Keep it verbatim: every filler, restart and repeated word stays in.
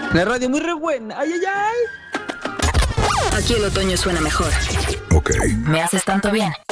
La radio muy re buena. ¡Ay, ay, ay! Aquí el otoño suena mejor. Ok. Me haces tanto bien.